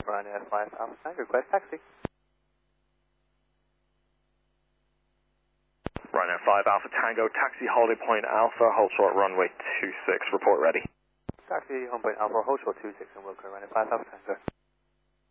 Ryanair 5 Alpha Tango, request taxi. Ryanair 5 Alpha Tango, taxi Holiday Point Alpha, hold short runway 26, report ready. Taxi, home point Alpha, hold short 26 and welcome Ryanair 5 Alpha Tango.